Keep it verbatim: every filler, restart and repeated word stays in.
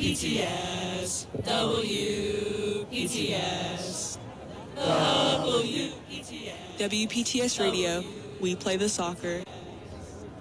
P T S, W P T S, W P T S. W P T S Radio, we play the soccer.